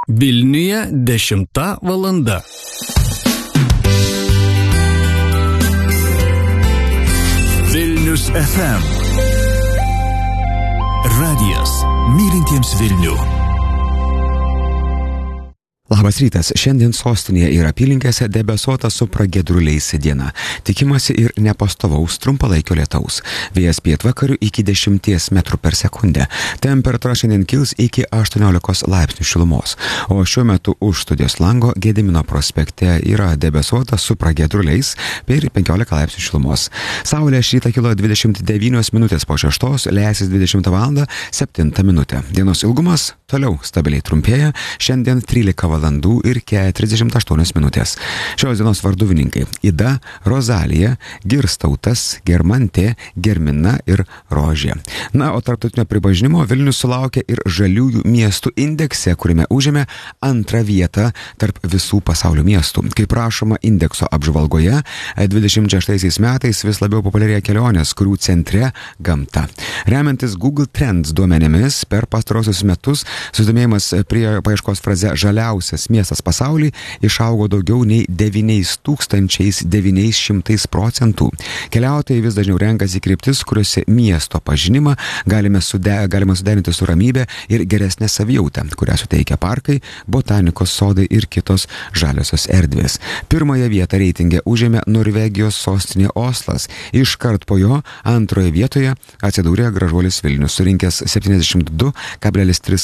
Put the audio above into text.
Vilniuje 10 valanda. Vilnius FM. Radijas mylintiems Vilnių. Labas rytas. Šiandien sostinėje ir apylinkėse debesuota su pragiedruliais diena. Tikimasi ir nepastovaus trumpalaikio lietaus. Vėjas pietvakarių iki 10 metrų per sekundę. Temperatūra šiandien kils iki 18 laipsnių šilumos. O šiuo metu už studijos lango Gedimino prospekte yra debesuota su pragiedruliais per 15 laipsnių šilumos. Saulė šį rytą kilo 29 minutės po 6, leisis 20 val. 7 minutę. Dienos ilgumas toliau stabiliai trumpėja. Šiandien 13 valandų ir 38 minutės. Šios dienos varduvininkai Ida, Rozalija, Girstautas, Germantė, Germina ir Rožė. Na, o tarptautinio pripažinimo Vilnius sulaukė ir žaliųjų miestų indekse, kuriame užėmė antrą vietą tarp visų pasaulio miestų. Kaip rašoma indekso apžvalgoje, 26 metais vis labiau populiarėja kelionės, kurių centre gamta. Remiantis Google Trends duomenimis, per pastarosius metus susidomėjimas prie paieškos fraze žaliausias miestas pasaulyje išaugo daugiau nei 9900%. Keliautojai vis dažniau renkasi kryptis, kuriuose miesto pažinimą galima suderinti su ramybė ir geresnė savijauta, kurią suteikia parkai, botanikos sodai ir kitos žaliosios erdvės. Pirmąją vietą reitinge užėmė Norvegijos sostinė Oslas. Iškart po jo antroje vietoje atsidūrė gražuolis Vilnius, surinkęs 72,3